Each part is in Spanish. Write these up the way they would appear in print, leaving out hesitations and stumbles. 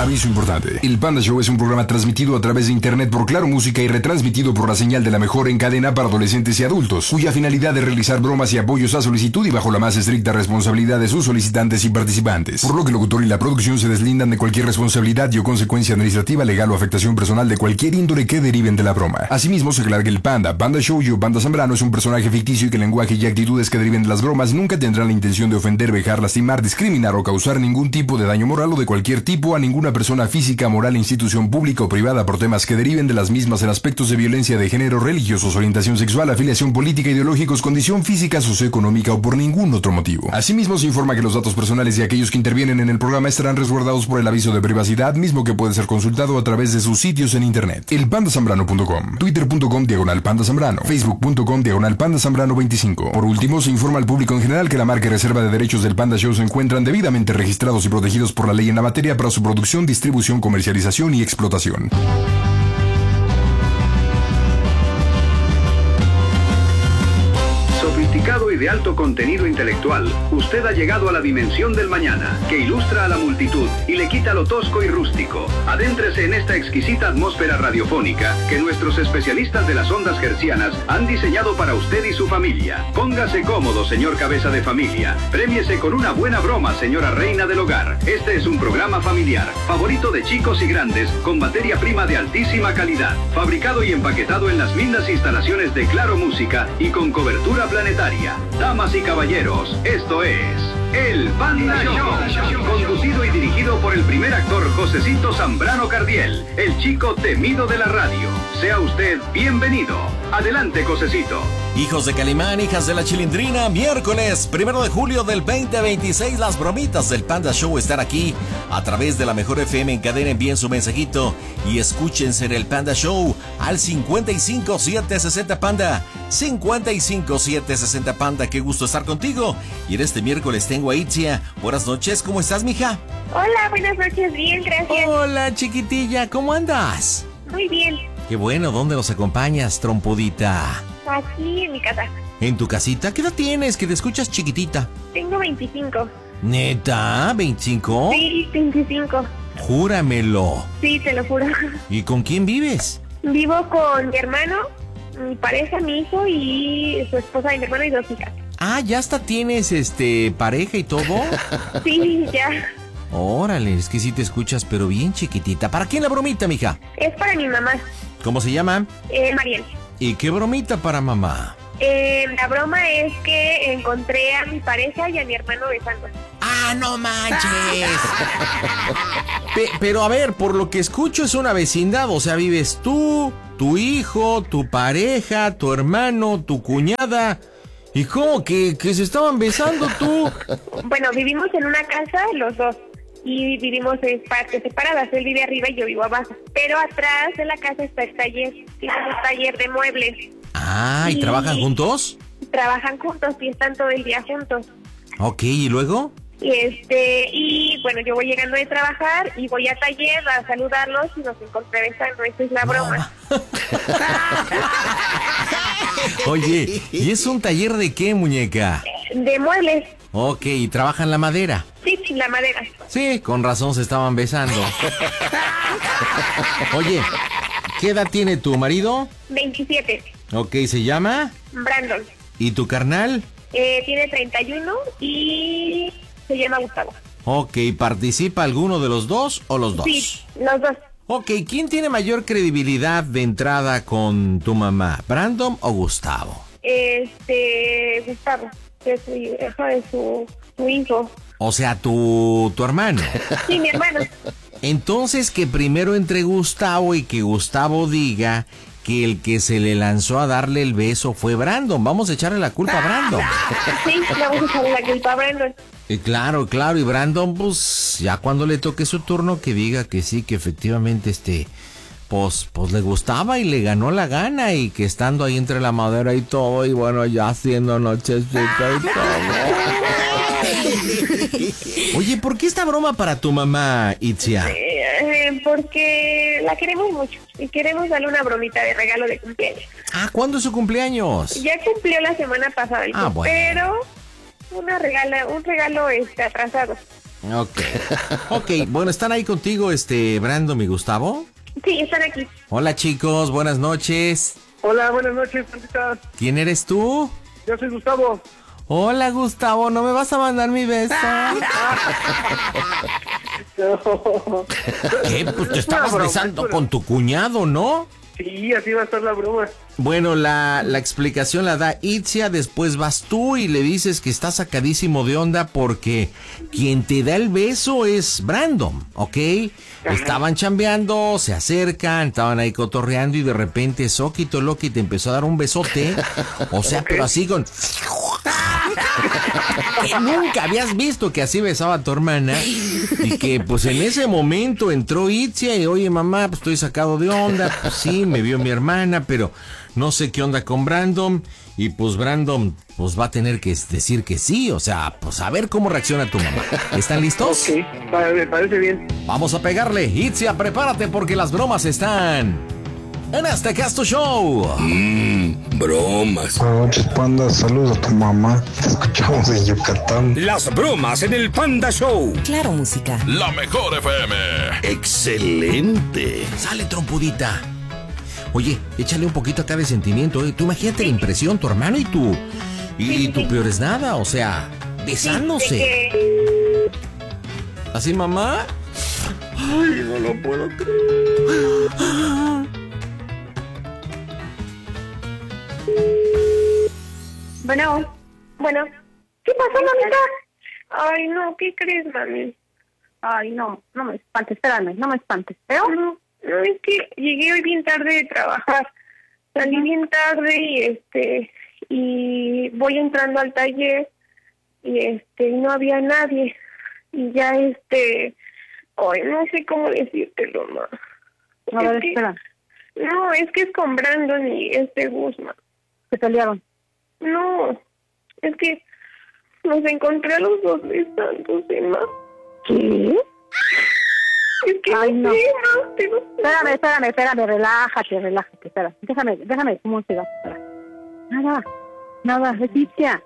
Aviso importante. El Panda Show es un programa transmitido a través de internet por Claro Música y retransmitido por la señal de la mejor en cadena para adolescentes y adultos, cuya finalidad es realizar bromas y apoyos a solicitud y bajo la más estricta responsabilidad de sus solicitantes y participantes. Por lo que el locutor y la producción se deslindan de cualquier responsabilidad y o consecuencia administrativa, legal o afectación personal de cualquier índole que deriven de la broma. Asimismo, se aclara que el Panda Show o Panda Zambrano es un personaje ficticio y que el lenguaje y actitudes que deriven de las bromas nunca tendrán la intención de ofender, vejar, lastimar, discriminar o causar ningún tipo de daño moral o de cualquier tipo a ninguna persona física, moral, institución pública o privada por temas que deriven de las mismas en aspectos de violencia de género, religiosos, orientación sexual, afiliación política, ideológicos, condición física, socioeconómica o por ningún otro motivo. Asimismo, se informa que los datos personales de aquellos que intervienen en el programa estarán resguardados por el aviso de privacidad, mismo que puede ser consultado a través de sus sitios en internet. Elpandazambrano.com, twitter.com/pandazambrano, facebook.com/pandazambrano25. Por último, se informa al público en general que la marca y reserva de derechos del Panda Show se encuentran debidamente registrados y protegidos por la ley en la materia para su producción, distribución, comercialización y explotación. Sofisticado y de alto contenido intelectual, usted ha llegado a la dimensión del mañana, que ilustra a la multitud y le quita lo tosco y rústico. Adéntrese en esta exquisita atmósfera radiofónica que nuestros especialistas de las ondas hertzianas han diseñado para usted y su familia. Póngase cómodo, señor cabeza de familia. Prémiese con una buena broma, señora reina del hogar. Este es un programa familiar, favorito de chicos y grandes, con materia prima de altísima calidad, fabricado y empaquetado en las lindas instalaciones de Claro Música y con cobertura planetaria. Damas y caballeros, esto es El Panda Show, conducido y dirigido por el primer actor Josecito Zambrano Cardiel, el chico temido de la radio. Sea usted bienvenido. Adelante, Josecito. Hijos de Calimán, hijas de la Chilindrina, miércoles 1 de julio del 2026, las bromitas del Panda Show están aquí a través de la mejor FM en cadena. Envíen su mensajito y escúchense en el Panda Show al 55760 Panda, 55760 Panda. Qué gusto estar contigo. Y en este miércoles tengo a Itzia. Buenas noches, ¿cómo estás, mija? Hola, buenas noches, bien, gracias. Hola, chiquitilla, ¿cómo andas? Muy bien. Qué bueno, ¿dónde nos acompañas, trompudita? Aquí en mi casa. ¿En tu casita? ¿Qué edad tienes? Que te escuchas chiquitita. Tengo 25. ¿Neta? ¿25? Sí, 25. Júramelo. Sí, te lo juro. ¿Y con quién vives? Vivo con mi hermano, mi pareja, mi hijo y su esposa de mi hermano y 2 hijas. Ah, ¿ya hasta tienes pareja y todo? Sí, ya. Órale, es que sí te escuchas, pero bien chiquitita. ¿Para quién la bromita, mija? Es para mi mamá. ¿Cómo se llama? Mariel. ¿Y qué bromita para mamá? La broma es que encontré a mi pareja y a mi hermano besando. ¡Ah, no manches! Pero a ver, por lo que escucho es una vecindad, o sea, vives tú, tu hijo, tu pareja, tu hermano, tu cuñada. ¿Y cómo que se estaban besando tú? Bueno, vivimos en una casa los dos y vivimos en partes separadas. Él vive arriba y yo vivo abajo. Pero atrás de la casa está el taller. Tienen un taller de muebles. Ah, ¿y trabajan juntos? Trabajan juntos y están todo el día juntos. Ok, ¿y luego? Y bueno, yo voy llegando de trabajar y voy a taller a saludarlos y nos encontré besando. Esa es la broma. Oye, ¿y es un taller de qué, muñeca? De muebles. Ok, ¿y trabajan la madera? Sí, la madera. Sí, con razón se estaban besando. Oye, ¿qué edad tiene tu marido? 27. Ok, ¿se llama? Brandon. ¿Y tu carnal? Tiene 31 y se llama Gustavo. Ok, ¿participa alguno de los dos o los dos? Sí, los dos. Ok, ¿quién tiene mayor credibilidad de entrada con tu mamá, Brandon o Gustavo? Gustavo, que es hijo de su hijo. O sea, tu hermano. Sí, mi hermano. Entonces que primero entre Gustavo y que Gustavo diga que el que se le lanzó a darle el beso fue Brandon. Vamos a echarle la culpa a Brandon. Sí, vamos a echarle la culpa a Brandon. Claro, y Brandon, pues, ya cuando le toque su turno, que diga que sí, que efectivamente, pues le gustaba y le ganó la gana, y que estando ahí entre la madera y todo, y bueno, ya haciendo nochecita y todo. Oye, ¿por qué esta broma para tu mamá, Itzia? Porque la queremos mucho y queremos darle una bromita de regalo de cumpleaños. Ah, ¿cuándo es su cumpleaños? Ya cumplió la semana pasada, bueno. Pero un regalo atrasado. Ok, bueno, ¿están ahí contigo, Brandon y Gustavo? Sí, están aquí. Hola, chicos, buenas noches. Hola, buenas noches, Pandita. ¿Quién eres tú? Yo soy Gustavo. Hola, Gustavo, ¿no me vas a mandar mi beso? No. ¿Qué? Pues te estabas besando con tu cuñado, ¿no? Sí, así va a estar la broma. Bueno, la explicación la da Itzia, después vas tú y le dices que está sacadísimo de onda porque quien te da el beso es Brandon, ¿ok? Ajá. Estaban chambeando, se acercan, estaban ahí cotorreando y de repente Soquito Loki te empezó a dar un besote, o sea, pero así con... que nunca habías visto que así besaba a tu hermana y que pues en ese momento entró Itzia y oye mamá, pues estoy sacado de onda, pues sí, me vio mi hermana, pero no sé qué onda con Brandon y pues Brandon pues va a tener que decir que sí, o sea, pues a ver cómo reacciona tu mamá. ¿Están listos? Ok, me parece bien. Vamos a pegarle. Itzia, prepárate porque las bromas están en este Casto Show. Bromas. Buenas noches, Panda. Saludos a tu mamá. Te escuchamos en Yucatán. Las bromas en el Panda Show. Claro, música. La mejor FM. Excelente. Sale, trompudita. Oye, échale un poquito acá de sentimiento, ¿eh? Tú imagínate la impresión, tu hermano y tú. Y tú peor es nada, o sea, besándose. ¿Así, mamá? Ay, no lo puedo creer. Bueno. ¿Qué pasó, mamita? Ay, no, ¿qué crees, mami? Ay, no me espantes, espérame, no me espantes. ¿Pero? No, es que llegué hoy bien tarde de trabajar. Salí bien tarde y voy entrando al taller y no había nadie. Y ya ay, no sé cómo decírtelo, ma. A ver, espera. No, es que es con Brandon y Guzmán. ¿Se pelearon? No, es que nos encontré a los dos besándose, ma. ¿Qué? Es que ay, no. Espérame. Relájate, espera. Déjame, ¿cómo se va? Nada, Leticia.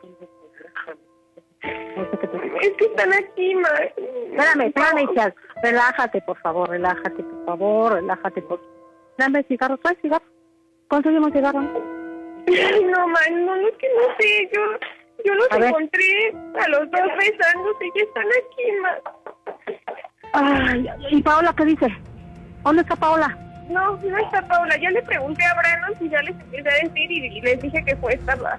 Es que están aquí, ma. Espérame, Chas. Relájate, por favor. Dame cigarro, ¿traes cigarro? ¿Conseguimos cigarro? Ay, no, ma, no, es que no sé, yo los encontré a los dos besándose y están aquí, ma. Ay, ¿y Paola qué dice? ¿Dónde está Paola? No está Paola. Ya le pregunté a Brandon si ya les empecé a decir y les dije que fue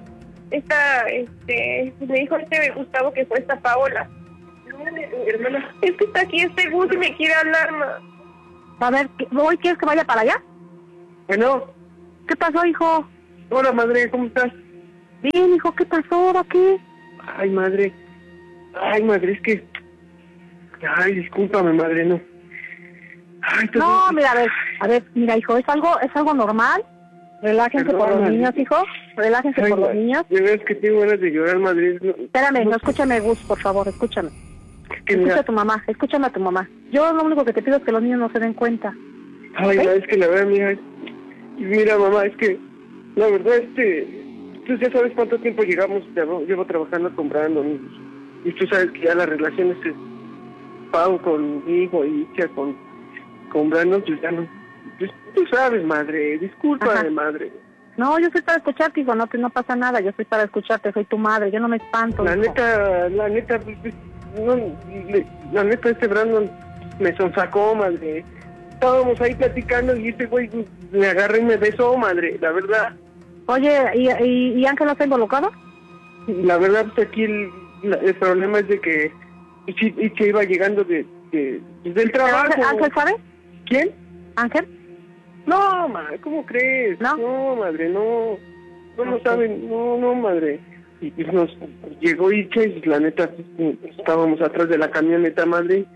me dijo Gustavo que fue esta Paola. Hermana, es que está aquí Gus y me quiere hablar, ma. A ver, ¿hoy quieres que vaya para allá? Bueno. ¿Qué pasó, hijo? Hola, madre, ¿cómo estás? Bien, hijo, ¿qué pasó? ¿Ahora qué? Ay, madre, es que... Ay, discúlpame, madre, no. Ay, no, mira, a ver, mira, hijo, es algo normal. Relájense por los niños, hijo. Relájense por los niños. Ya ves que tengo ganas de llorar, madre. Espérame, escúchame, Gus, por favor, escúchame. Escucha a tu mamá. Yo lo único que te pido es que los niños no se den cuenta. Ay, ¿okay? Es que la verdad, mira, mamá, es que la verdad, tú ya sabes cuánto tiempo llevo trabajando con Brandon y tú sabes que ya las relaciones Pau con mi hijo y Itzia con Brandon, pues ya no, pues, tú sabes, madre, discúlpame, madre. No, yo soy para escucharte, hijo, no pasa nada, yo soy para escucharte, soy tu madre, yo no me espanto. La neta, pues, no, la neta, Brandon me sonsacó, madre. Estábamos ahí platicando y güey me agarró y me besó, madre, la verdad. Oye, ¿y Ángel no está involucrado? La verdad, pues aquí el problema es de que Itzia iba llegando del trabajo. ¿Ángel sabe? ¿Quién? ¿Ángel? No, madre, ¿cómo crees? No, madre, no saben, no, madre. Y pues nos llegó Itzia y la neta, estábamos atrás de la camioneta, madre.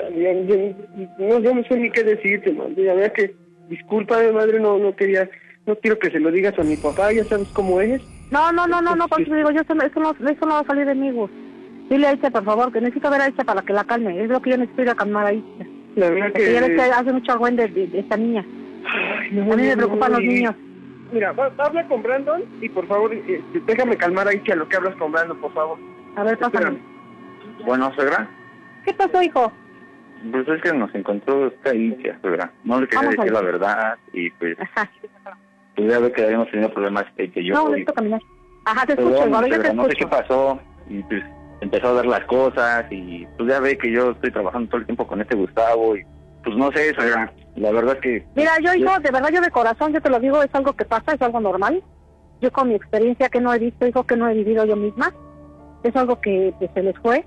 Yo no sé ni qué decirte, madre. La verdad que, discúlpame, madre, no quiero que se lo digas a mi papá, ya sabes cómo es. No, por eso digo, eso no va a salir de mí, Gus. Dile a Itzia, por favor, que necesito ver a Itzia para que la calme. Es lo que yo necesito ir a calmar a Itzia. La verdad que ya ves que hace mucho argüende de esta niña. Ay, no, a mí me preocupan los niños. Mira, habla con Brandon y por favor, déjame calmar a Itzia lo que hablas con Brandon, por favor. A ver, pásame. Bueno, suegra. ¿Qué pasó, hijo? Pues es que nos encontró esta Itzia, ¿verdad? No le quería decir la verdad y pues... Ajá. Pues ya ve que habíamos tenido problemas que yo... No, necesito caminar. Ajá, te escucho, bueno, ya te escucho. No sé qué pasó y pues empezó a ver las cosas y pues ya ve que yo estoy trabajando todo el tiempo con este Gustavo y pues no sé, suegra, la verdad es que... Mira, yo, hijo, de verdad, yo de corazón, yo te lo digo, es algo que pasa, es algo normal. Yo con mi experiencia que no he visto, hijo, que no he vivido yo misma, es algo que se les fue.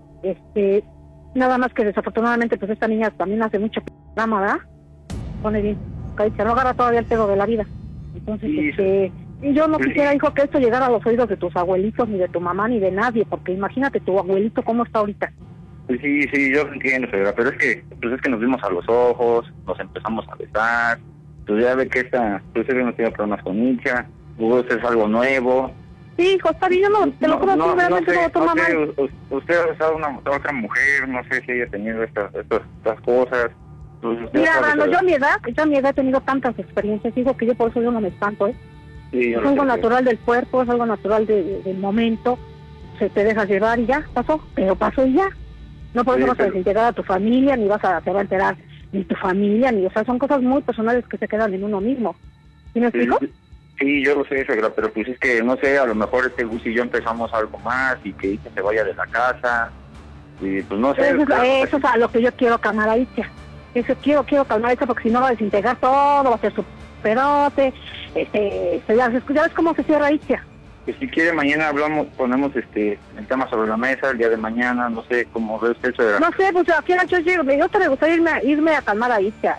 Nada más que desafortunadamente, pues esta niña también hace mucho drama, ¿verdad? Pone bien, se no agarra todavía el pedo de la vida. Entonces, y yo no quisiera, hijo, que esto llegara a los oídos de tus abuelitos, ni de tu mamá, ni de nadie, porque imagínate tu abuelito cómo está ahorita. Sí, yo entiendo, señora, pero es que nos vimos a los ojos, nos empezamos a besar, pues ya ve que pues hemos tenido problemas con Itzia, pues es algo nuevo. Sí, hijo, está bien, yo no, te lo juro, no, realmente no toma mal. Usted ha besado a otra mujer, no sé si haya tenido estas cosas. Pues mira, Brando, yo a mi edad he tenido tantas experiencias, digo que yo por eso yo no me espanto, Sí, es algo natural del cuerpo, es algo natural del momento, se te deja llevar y ya, pasó, pero pasó y ya. No por eso vas a desintegrar a tu familia, ni te va a enterar ni tu familia, ni, o sea, son cosas muy personales que se quedan en uno mismo. ¿Sí me explico? Sí, yo lo sé, suegra, pero pues es que, no sé, a lo mejor Gus y yo empezamos algo más y que Itzia se vaya de la casa, y pues no sé. Eso es a lo que yo quiero calmar a Itzia. Eso quiero calmar a Itzia, porque si no va a desintegrar todo, va a ser su perote, ya ves cómo se cierra Itzia. Pues si quiere mañana ponemos el tema sobre la mesa el día de mañana, no sé cómo ve usted, suegra. No sé, pues aquí yo llego, yo te gustaría irme a calmar a Itzia,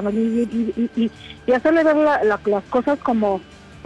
y hacerle ver las cosas como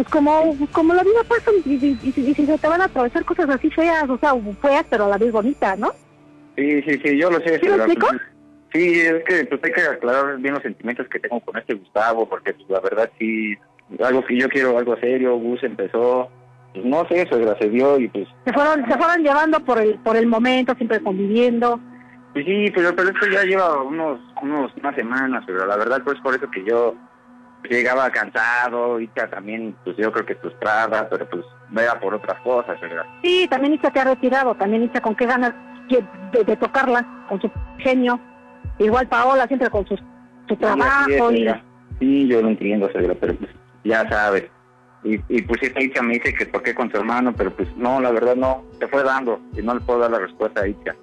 la vida pasa y si se te van a atravesar cosas así feas, o sea, feas pero a la vez bonitas, ¿no? Sí, yo lo sé. ¿Sí lo explico? Sí, es que pues hay que aclarar bien los sentimientos que tengo con este Gustavo, porque pues, la verdad sí, algo que yo quiero, algo serio, Gus empezó, pues no sé, eso se dio y pues... Se fueron llevando por el momento, siempre conviviendo. Pues sí, pero esto ya lleva unas semanas, pero la verdad pues por eso que yo llegaba cansado, Itzia también, pues yo creo que frustrada, pero pues era por otras cosas, ¿verdad? Sí, también Itzia te ha retirado, también Itzia con qué ganas de tocarla, con su genio. Igual Paola siempre con su trabajo. Sí, yo lo entiendo, pero pues ya sabes. Y pues esta Itzia me dice que toqué con su hermano, pero pues no, la verdad no, se fue dando y no le puedo dar la respuesta a Itzia.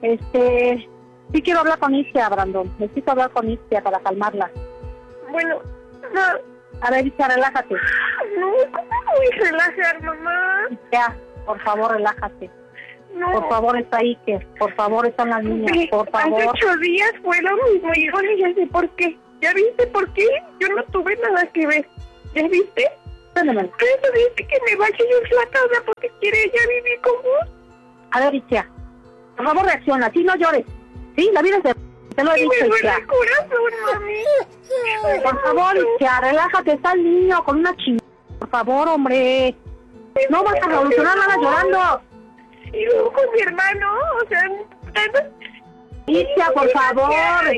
Sí quiero hablar con Itzia, Brandon, necesito hablar con Itzia para calmarla. Bueno, no. A ver, Itzia, relájate. No, ¿cómo voy a relajar, mamá? Itzia, por favor, relájate. No. Por favor, está Iker, por favor, están las niñas, por favor. Hace 8 días fue lo mismo y ahora ya sé por qué. ¿Ya viste por qué? Yo no tuve nada que ver. ¿Ya viste? Por eso dice que me vaya yo en la casa porque quiere ella vivir con vos. A ver, Itzia, por favor reacciona, sí, no llores. Sí, la vida es de... Te lo he dicho, Itzia. Me duele el corazón, mami. Por favor, Itzia, relájate, está el niño con una chingada. Por favor, hombre. No vas a revolucionar nada llorando. Y luego con mi hermano, o sea... Itzia, por favor.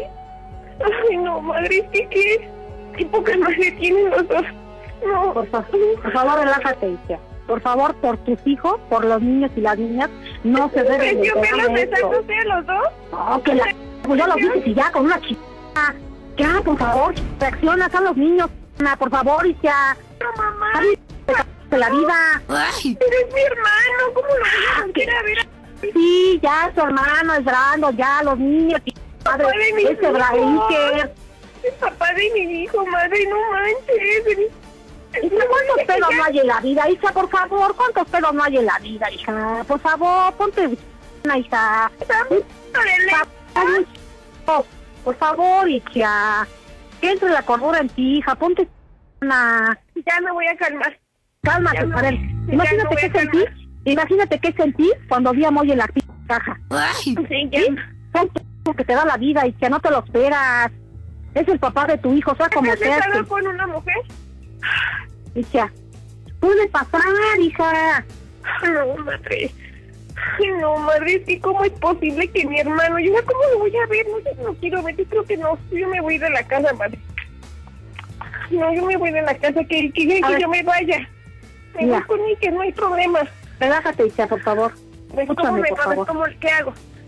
Ay, no, madre, ¿qué poca madre tienen los dos? No. Por favor, relájate, Itzia. Por favor, por tus hijos, por los niños y las niñas, no se deben de ¿Yo me los besaste ustedes los dos? No, que pues ya los dices y ya, con una chica. Ya, por favor, reacciona, a los niños. Por favor, Itzia. No, mamá. De la vida. Ay. Eres mi hermano, ¿cómo lo voy a sentir? A ver. Sí, ya, su hermano es Brando, ya, los niños. Padre, ese Iker. Es papá de mi hijo, madre, no manches. ¿Cuántos pedos no hay en la vida, hija? Por favor, ¿cuántos pedos no hay en la vida, hija? Por favor, ponte una hija. Por favor, hija. Que entre la cordura en ti, hija. Ponte una... Ya me voy a calmar. Cálmate, a ver. Imagínate qué sentí cuando vi a Moy en la caja. Sí, ya. Son que te da la vida y que no te lo esperas. Es el papá de tu hijo, o sea, como sea. ¿Has estado con una mujer? Hija, puede pasar, hija. No, madre. No, madre, es que cómo es posible que mi hermano... Yo cómo lo voy a ver, no sé, no quiero ver, yo creo que no. Yo me voy de la casa, madre. No, yo me voy de la casa, que yo me vaya. Me voy con mí, que no hay problema. Relájate, hija, por favor. Escúchame, por favor. ¿Qué hago?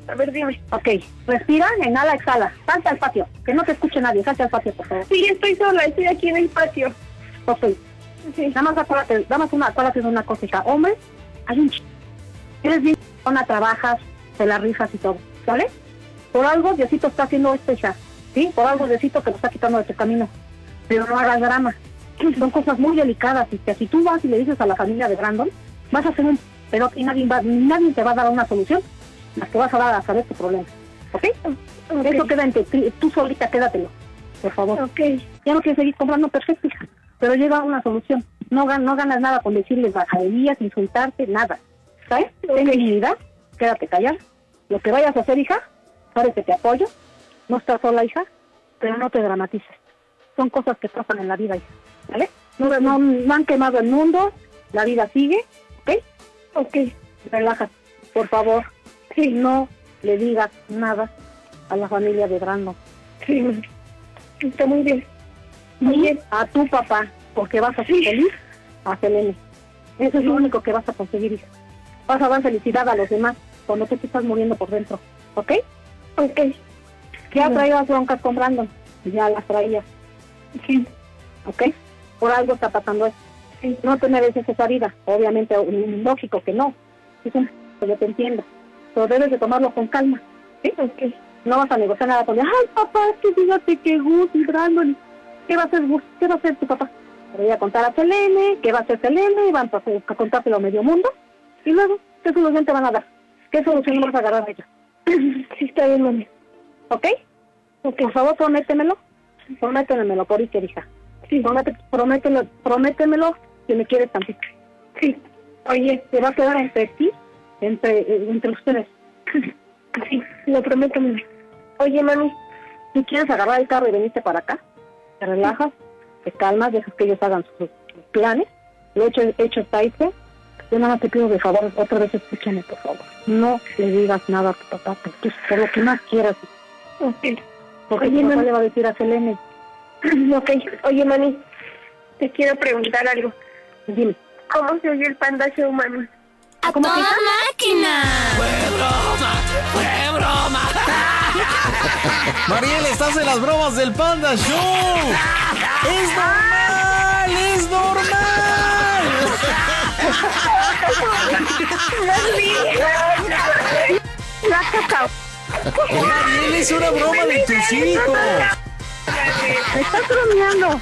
A ver, dime. Ok, respira, inhala, exhala. Salte al patio, que no te escuche nadie. Salte al patio, por favor. Sí, estoy sola, estoy aquí en el patio. Ok. Sí. Nada más acuérdate de una cosita. Hombre, hay un eres bien buena, trabajas, te la rifas y todo, ¿vale? Por algo Diosito está haciendo esto, hija, ¿sí? Por algo Diosito te lo está quitando de tu camino. Pero no hagas drama. Son cosas muy delicadas y que si tú vas y le dices a la familia de Brandon, vas a hacer un... Pero y nadie te va a dar una solución, más que vas a dar a saber tu problema. ¿Ok? Eso queda entre tú solita, quédatelo, por favor. Ok. Ya no quieres seguir comprando, perfecto, hija, pero llega a una solución. No ganas nada con decirles bajaderías, insultarte, nada. ¿Sabes? Ten dignidad, quédate callada. Lo que vayas a hacer, hija, sabes que te apoyo. No estás sola, hija, pero no te dramatices. Son cosas que pasan en la vida, hija, ¿vale? No han quemado el mundo, la vida sigue, ¿ok? Ok. Relájate, por favor. Sí, no le digas nada a la familia de Brandon. Sí, está muy bien. Muy bien. A tu papá, porque vas a ser feliz, a Selene. Eso es lo único que vas a conseguir, hija. Vas a dar felicidad a los demás cuando tú te estás muriendo por dentro, ¿ok? Ok. Ya traías broncas con Brandon, ya las traías. Sí. ¿Ok? Por algo está pasando esto. Sí. No te mereces esa vida, obviamente, lógico que no. Es un yo te entiendo, pero debes de tomarlo con calma, ¿sí? Ok. No vas a negociar nada con él. Ay, papá, es que fíjate que Gus y Brandon. ¿Qué va a hacer Gus? ¿Qué va a hacer tu papá? Le voy a contar a Selene, ¿qué va a hacer Selene? Van a contártelo a medio mundo. Y luego, ¿qué solución te van a dar? ¿Qué solución vas a agarrar de ellos? Sí, está bien, mami. ¿Ok? Por favor, prométemelo. Prométemelo por Iker, hija. Sí. Prométemelo que me quieres tantito. Sí. Oye, te va a quedar entre ti, entre ustedes. Sí, lo prometo, mami. Oye, mami, si quieres agarrar el carro y venirte para acá, te relajas, te calmas, dejas que ellos hagan sus planes. Lo hecho está hecho. Yo nada más te pido de favor, otra vez escúchame, por favor. No le digas nada a tu papá, por lo que más quieras. Ok. Porque tu papá le va a decir a Selene. Ok. Oye, mami, te quiero preguntar algo. Dime. ¿Cómo se oye el Panda Show, mami? ¡A toda máquina! ¡Fue broma! Mariel, estás en las bromas del Panda Show. ¡Es normal! ¡Es normal! Mariel, es una broma de tus hijos. ¡Me estás bromeando!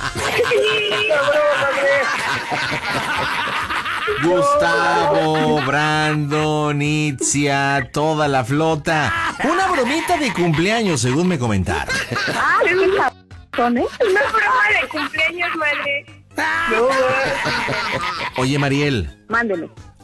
Gustavo, Brandon, Itzia, toda la flota. Una bromita de cumpleaños, según me comentaron. ¡Ah, qué cabrón, ¿eh? Una broma de cumpleaños, madre. Oye, Mariel. Mándeme.